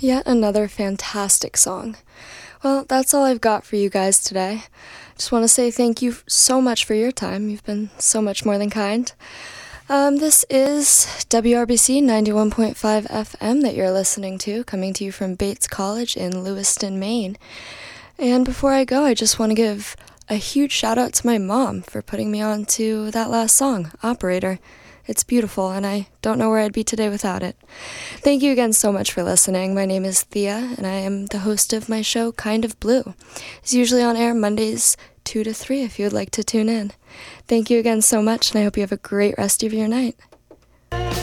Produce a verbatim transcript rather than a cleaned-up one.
Yet another fantastic song. Well, that's all I've got for you guys today. Just want to say thank you so much for your time. You've been so much more than kind. Um, this is W R B C ninety-one point five F M that you're listening to, coming to you from Bates College in Lewiston, Maine. And before I go, I just want to give a huge shout out to my mom for putting me on to that last song, Operator. It's beautiful, and I don't know where I'd be today without it. Thank you again so much for listening. My name is Thea, and I am the host of my show, Kind of Blue. It's usually on air Mondays two to three if you would like to tune in. Thank you again so much, and I hope you have a great rest of your night.